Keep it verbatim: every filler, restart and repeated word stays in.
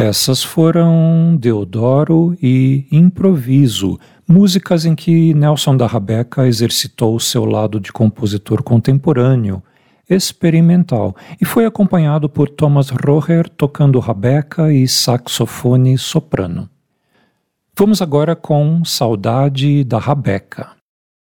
Essas foram Deodoro e Improviso, músicas em que Nelson da Rabeca exercitou seu lado de compositor contemporâneo, experimental, e foi acompanhado por Thomas Roher tocando rabeca e saxofone soprano. Vamos agora com Saudade da Rabeca.